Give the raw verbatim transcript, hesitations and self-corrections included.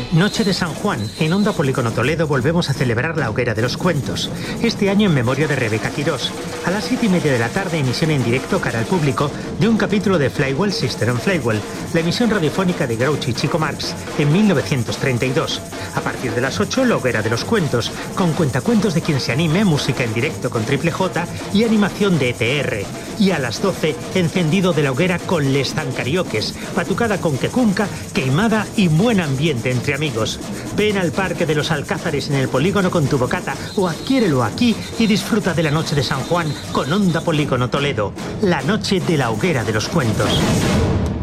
Noche de San Juan. En Onda Polígono Toledo volvemos a celebrar la Hoguera de los Cuentos. Este año en memoria de Rebeca Quirós. A las siete y media de la tarde, emisión en directo cara al público de un capítulo de Flywell, Sister and Flywell, la emisión radiofónica de Groucho y Chico Marx en mil novecientos treinta y dos. A partir de las ocho, la Hoguera de los Cuentos, con cuentacuentos de quien se anime, música en directo con Triple J y animación de E T R. Y a las doce, encendido de la hoguera con Les Zancariokes, batucada con quecunca, queimada y buen ambiente entre amigos. Ven al Parque de los Alcázares en el Polígono con tu bocata o adquiérelo aquí y disfruta de la Noche de San Juan con Onda Polígono Toledo, la noche de la Hoguera de los Cuentos.